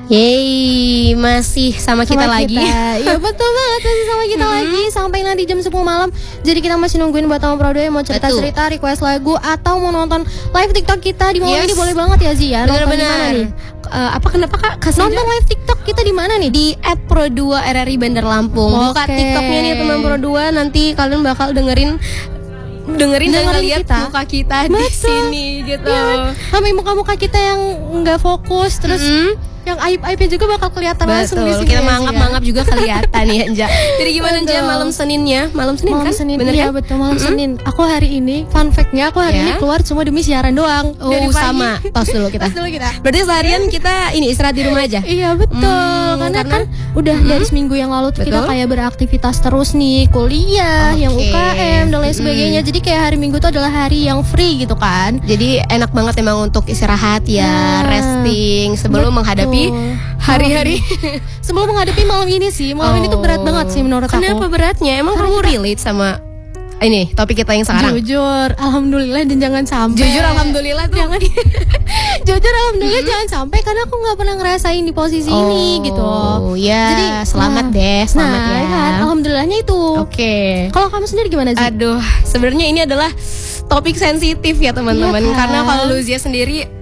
Yeay, masih sama kita lagi. Iya betul banget, masih sama kita lagi sampai nanti jam 10 malam. Jadi kita masih nungguin buat Tamu Pro 2 yang mau cerita-cerita, request lagu atau mau nonton live TikTok kita di malam ini boleh banget ya Zia. Benar-benar. Kenapa Kak? Nonton live TikTok kita di mana nih? Di @pro2 RRI Bandar Lampung. Buka TikToknya nih teman Pro 2, nanti kalian bakal dengerin dan ngeliat muka kita di sini gitu. Ya, sampai muka-muka kita yang nggak fokus terus yang aib-aibnya juga bakal kelihatan langsung di sini. Kita mangap-mangap juga kelihatan ya, Anja. Jadi gimana Anja malam Seninnya? Malam Senin kan? Bener ya? Betul, malam Senin. Aku hari ini, fun fact-nya aku hari ini keluar cuma demi siaran doang. Oh, sama. Tos dulu kita. Berarti seharian kita ini istirahat di rumah aja? Iya, betul. Karena kan udah dari seminggu yang lalu kita kayak beraktivitas terus nih, kuliah, yang UKM dan lain sebagainya. Jadi kayak hari Minggu tuh adalah hari yang free gitu kan. Jadi enak banget emang untuk istirahat ya, resting sebelum menghadapi hari-hari. Sebelum menghadapi malam ini sih. Malam ini tuh berat banget sih menurut aku. Kenapa beratnya? Emang kamu relate sama ini topik kita yang sekarang? Jujur, alhamdulillah dan jangan sampai. Jujur alhamdulillah tuh. Jangan. Jujur alhamdulillah jangan sampai karena aku nggak pernah ngerasain di posisi ini gitu. Oh ya. Jadi selamat deh, selamat ya. Kan, alhamdulillahnya itu. Oke. Kalau kamu sendiri gimana sih? Aduh, sebenarnya ini adalah topik sensitif ya teman-teman. Iya kan? Karena kalau Luzia sendiri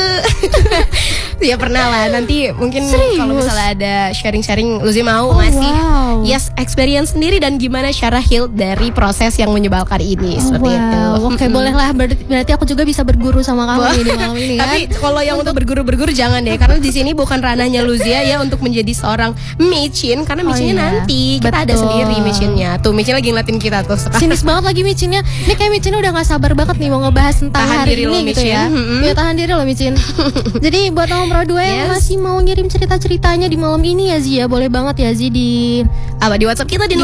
ya pernah lah, nanti mungkin kalau misalnya ada sharing-sharing Luzia mau ngasih experience sendiri dan gimana cara heal dari proses yang menyebalkan ini seperti itu. Oke, boleh lah, berarti aku juga bisa berguru sama kamu nih di malam ini kan. Tapi kalau yang untuk berguru jangan deh, karena di sini bukan ranahnya Luzia ya untuk menjadi seorang micin, karena micinnya nanti kita ada sendiri micinnya. Tuh micin lagi ngeliatin kita tuh sekarang. Sinis banget lagi micinnya. Ini kayak micinnya udah gak sabar banget nih mau ngebahas tentang hari ini gitu ya. Ya tahan diri loh micin. Jadi buat Tamu Pro 2 yang masih mau ngirim cerita-ceritanya di malam ini ya Zia, boleh banget ya Zi di WhatsApp kita di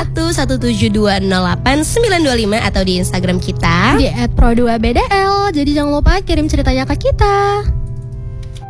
08111728 atau di Instagram kita di @pro2bdl. Jadi jangan lupa kirim ceritanya ke kita.